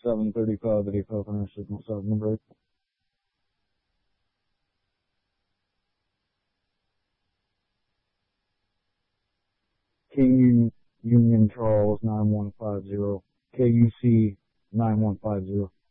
735 at 85 on our signal 7 number 8. King Union Charles 9150. KUC 9150.